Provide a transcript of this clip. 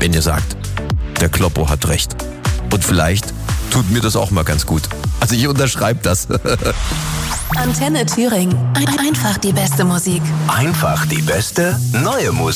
wenn ihr sagt, der Kloppo hat recht. Und vielleicht tut mir das auch mal ganz gut. Also ich unterschreibe das. Antenne Thüringen. Einfach die beste Musik. Einfach die beste neue Musik.